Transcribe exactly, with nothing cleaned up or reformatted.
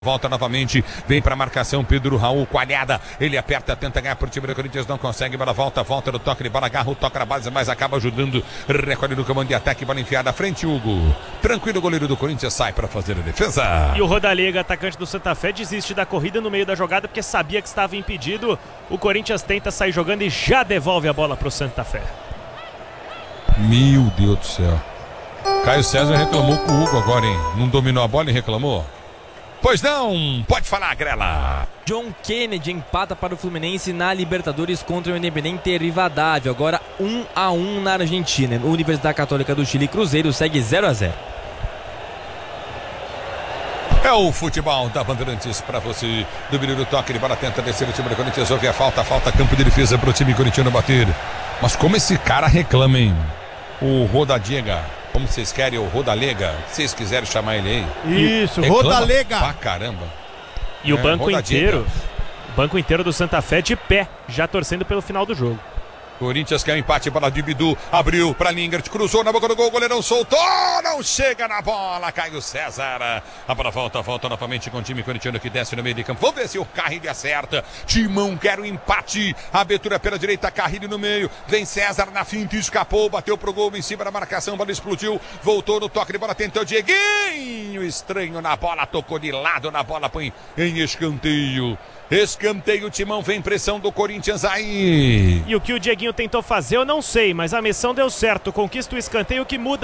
Volta novamente, vem para a marcação, Pedro Raul, coalhada, ele aperta, tenta ganhar para o time do Corinthians, não consegue, bola volta, volta no toque de bola, agarra o toque na base, mas acaba ajudando, recolhe no comando de ataque, bola enfiada à frente, Hugo, tranquilo, o goleiro do Corinthians sai para fazer a defesa. E o Rodallega, atacante do Santa Fé, desiste da corrida no meio da jogada porque sabia que estava impedido, o Corinthians tenta sair jogando e já devolve a bola para o Santa Fé. Meu Deus do céu, Caio César reclamou com o Hugo agora, hein, não dominou a bola e reclamou? Pois não, pode falar, Grela. John Kennedy empata para o Fluminense na Libertadores contra o Independiente Rivadavia. Agora um a um na Argentina. Universidade Católica do Chile Cruzeiro segue zero a zero. É o futebol da Bandeirantes para você. Domínio do toque de bola, tenta descer o time do Corinthians. Houve a falta, falta campo de defesa para o time corintiano bater. Mas como esse cara reclama, hein? O Rodallega. Como vocês querem, o Rodalega, se vocês quiserem chamar ele aí. Isso, Rodalega. Pra caramba. E o é, banco Rodallega. inteiro, o banco inteiro do Santa Fé de pé, já torcendo pelo final do jogo. Corinthians quer um empate, bola de Bidu, abriu pra Lingert, cruzou na boca do gol, o goleirão soltou, não chega na bola, Caio César. A bola volta, volta novamente com o time corintiano que desce no meio de campo. Vamos ver se o Carrilho acerta. Timão quer o empate, abertura pela direita, Carrilho no meio, vem César na finta, escapou, bateu pro gol em cima da marcação, a bola explodiu, voltou no toque de bola, tentou Dieguinho, estranho na bola, tocou de lado na bola, põe em escanteio. Escanteio, Timão, vem pressão do Corinthians aí. E o que o Dieguinho tentou fazer eu não sei, mas a missão deu certo. Conquista o escanteio que muda